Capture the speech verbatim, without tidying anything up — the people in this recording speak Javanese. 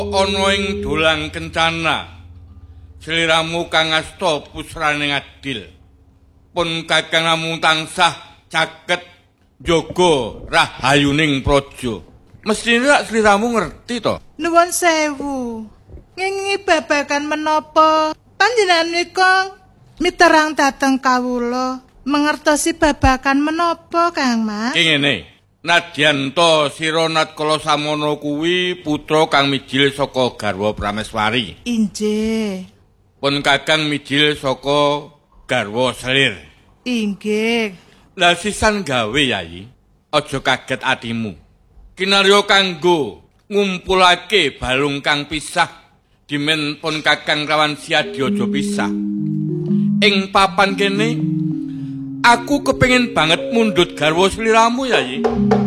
ana ing dolang kencana sliramu kang asta pusraning adil pun kakang namung tansah caket njaga rahayuning praja mestine rak sliramu ngerti to. Nuwun sewu ngingi babagan menapa panjenengan menika miterang dhateng kawula mengertosi babagan menapa Kang Mas? Ki ngene, nadyan to sira Natkala Samana kuwi putra kang mijil saka garwa Prameswari. Inggih. Pun kakang mijil saka garwa Selir. Inggih. Lah sisan gawe Yayi, aja kaget atimu. Kinarya kanggo ngumpulake balung kang pisah dimen pun kakang Rawan Siadi aja pisah. Ing papan kene aku kepengin banget mundhut garwa sliramu Yayi.